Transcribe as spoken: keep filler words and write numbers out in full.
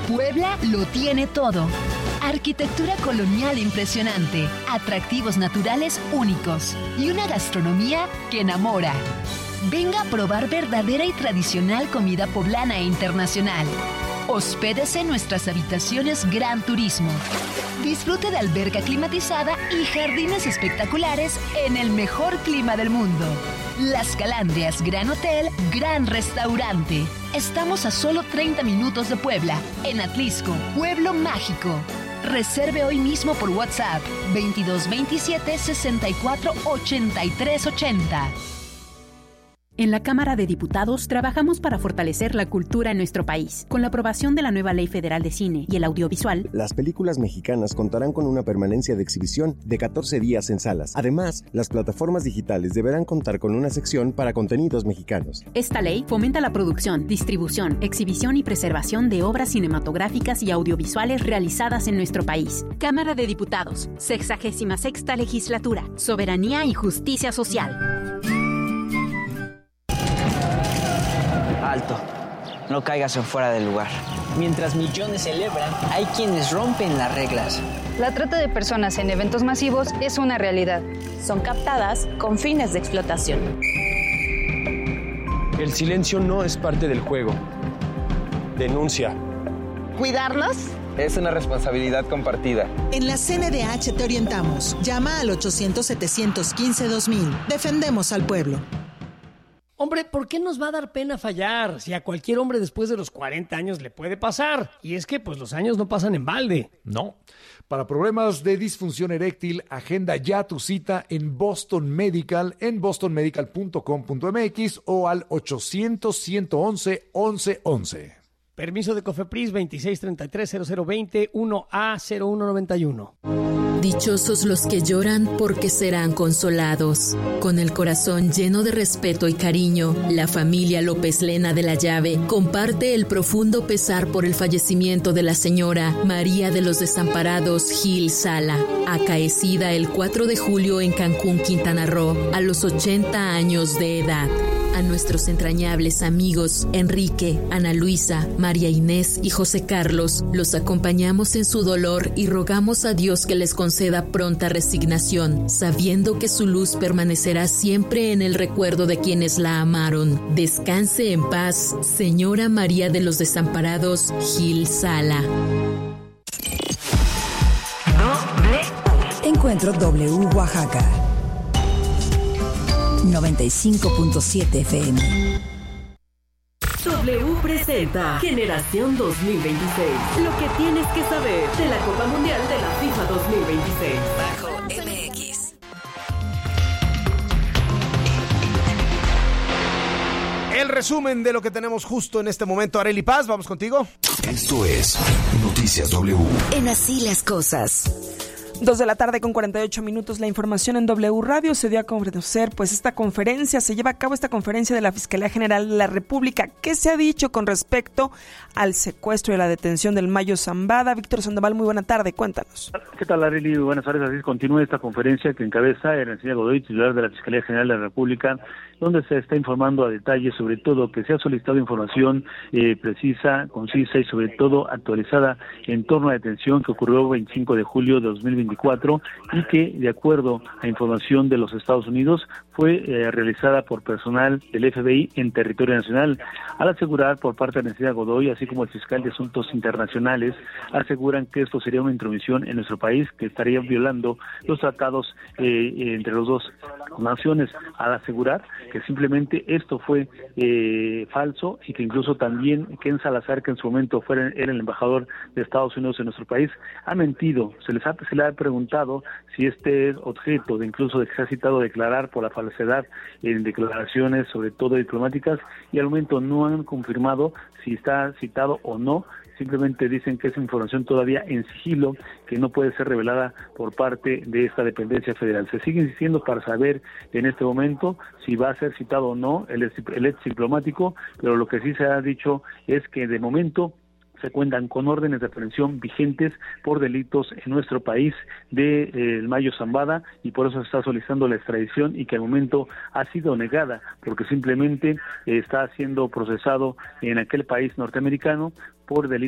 Puebla lo tiene todo. Arquitectura colonial impresionante, atractivos naturales únicos y una gastronomía que enamora. Venga a probar verdadera y tradicional comida poblana e internacional. Hospédese en nuestras habitaciones Gran Turismo. Disfrute de alberca climatizada y jardines espectaculares en el mejor clima del mundo. Las Calandrias Gran Hotel, Gran Restaurante. Estamos a solo treinta minutos de Puebla, en Atlisco, Pueblo Mágico. Reserve hoy mismo por WhatsApp veintidós veintisiete sesenta y cuatro ochenta y tres ochenta. En la Cámara de Diputados trabajamos para fortalecer la cultura en nuestro país. Con la aprobación de la nueva Ley Federal de Cine y el Audiovisual, las películas mexicanas contarán con una permanencia de exhibición de catorce días en salas. Además, las plataformas digitales deberán contar con una sección para contenidos mexicanos. Esta ley fomenta la producción, distribución, exhibición y preservación de obras cinematográficas y audiovisuales realizadas en nuestro país. Cámara de Diputados, sexagésima sexta Legislatura, Soberanía y Justicia Social. Alto, no caigas en fuera del lugar. Mientras millones celebran, hay quienes rompen las reglas. La trata de personas en eventos masivos es una realidad. Son captadas con fines de explotación. El silencio no es parte del juego. Denuncia. ¿Cuidarlos? Es una responsabilidad compartida. En la C N D H te orientamos. Llama al ochocientos setecientos quince dos mil. Defendemos al pueblo. Hombre, ¿por qué nos va a dar pena fallar? Si a cualquier hombre después de los cuarenta años le puede pasar. Y es que, pues, los años no pasan en balde. No. Para problemas de disfunción eréctil, agenda ya tu cita en Boston Medical, en boston medical punto com punto m x o al ochocientos ciento once once once. Permiso de COFEPRIS veintiséis treinta y tres cero cero veinte uno A cero uno noventa y uno. Dichosos los que lloran porque serán consolados. Con el corazón lleno de respeto y cariño, la familia López Lena de la Llave comparte el profundo pesar por el fallecimiento de la señora María de los Desamparados Gil Sala, acaecida el cuatro de julio en Cancún, Quintana Roo, a los ochenta años de edad. A nuestros entrañables amigos Enrique, Ana Luisa, María Inés y José Carlos, los acompañamos en su dolor y rogamos a Dios que les conceda pronta resignación, sabiendo que su luz permanecerá siempre en el recuerdo de quienes la amaron. Descanse en paz, señora María de los Desamparados Gil Sala. Encuentro W Oaxaca noventa y cinco punto siete F M. W presenta Generación dos mil veintiséis. Lo que tienes que saber de la Copa Mundial de la FIFA dos mil veintiséis. Bajo M X. El resumen de lo que tenemos justo en este momento. Arely Paz, vamos contigo. Esto es Noticias W. En Así las Cosas. Dos de la tarde con cuarenta y ocho minutos. La información en W Radio se dio a conocer, pues esta conferencia, se lleva a cabo esta conferencia de la Fiscalía General de la República. ¿Qué se ha dicho con respecto al secuestro y la detención del Mayo Zambada? Víctor Sandoval, muy buena tarde, cuéntanos. ¿Qué tal, Arely? Buenas tardes. Así continúa esta conferencia que encabeza Ernestina Godoy, titular de la Fiscalía General de la República, donde se está informando a detalle sobre todo que se ha solicitado información eh, precisa, concisa y sobre todo actualizada en torno a la detención que ocurrió el veinticinco de julio de dos mil veinticuatro y que, de acuerdo a información de los Estados Unidos, fue eh, realizada por personal del F B I en territorio nacional. Al asegurar por parte de Ernestina Godoy, así como el fiscal de Asuntos Internacionales, aseguran que esto sería una intromisión en nuestro país que estaría violando los tratados eh, entre los dos naciones, al asegurar que simplemente esto fue eh, falso y que incluso también Ken Salazar, que en su momento fuera, era el embajador de Estados Unidos en nuestro país, ha mentido. Se les ha, se le ha preguntado si este es objeto de incluso de que se ha citado declarar por la falsedad en declaraciones, sobre todo diplomáticas, y al momento no han confirmado si está citado o no. Simplemente dicen que es información todavía en sigilo, que no puede ser revelada por parte de esta dependencia federal. Se sigue insistiendo para saber en este momento si va a ser citado o no el ex, el ex diplomático, pero lo que sí se ha dicho es que de momento se cuentan con órdenes de aprehensión vigentes por delitos en nuestro país de eh, el Mayo Zambada, y por eso se está solicitando la extradición y que al momento ha sido negada porque simplemente eh, está siendo procesado en aquel país norteamericano por delitos